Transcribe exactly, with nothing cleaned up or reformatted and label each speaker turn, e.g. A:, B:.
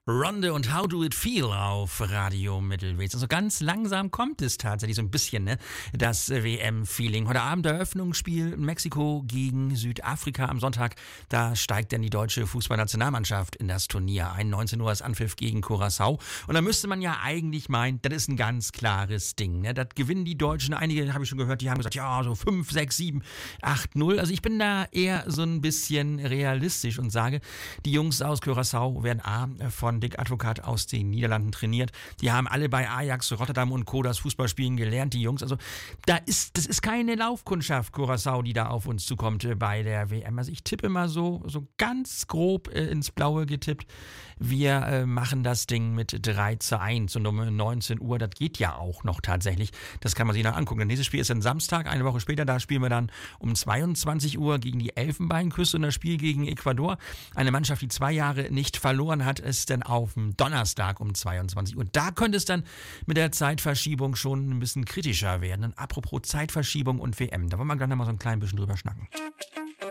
A: Ronde und How Do It Feel auf Radio Mittelwest. Also ganz langsam kommt es tatsächlich so ein bisschen, ne, das W M-Feeling. Heute Abend Eröffnungsspiel Mexiko gegen Südafrika am Sonntag. Da steigt dann die deutsche Fußballnationalmannschaft in das Turnier ein. neunzehn Uhr ist Anpfiff gegen Curaçao. Und da müsste man ja eigentlich meinen, das ist ein ganz klares Ding, ne? Das gewinnen die Deutschen. Einige habe ich schon gehört, die haben gesagt, ja, so fünf, sechs, sieben, acht, null. Also ich bin da eher so ein bisschen realistisch und sage, die Jungs aus Curaçao werden A, von Dick Advocat aus den Niederlanden trainiert. Die haben alle bei Ajax, Rotterdam und Co. das Fußballspielen gelernt, die Jungs. Also da ist, das ist keine Laufkundschaft, Curaçao, die da auf uns zukommt äh, bei der W M. Also ich tippe mal so, so ganz grob äh, ins Blaue getippt. Wir äh, machen das Ding mit drei zu eins und um neunzehn Uhr, das geht ja auch noch tatsächlich. Das kann man sich noch angucken. Das nächste Spiel ist dann Samstag, eine Woche später, da spielen wir dann um zweiundzwanzig Uhr gegen die Elfenbeinküste und das Spiel gegen Ecuador. Eine Mannschaft, die zwei Jahre nicht verloren hat, ist dann auf dem Donnerstag um zweiundzwanzig Uhr. Da könnte es dann mit der Zeitverschiebung schon ein bisschen kritischer werden. Und apropos Zeitverschiebung und W M, da wollen wir gleich noch mal so ein klein bisschen drüber schnacken.